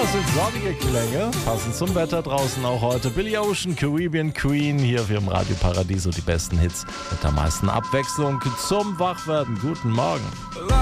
Das sind sonnige Klänge, passend zum Wetter draußen auch heute. Billy Ocean, Caribbean Queen, hier für im Radio Paradiso die besten Hits mit der meisten Abwechslung zum Wachwerden. Guten Morgen.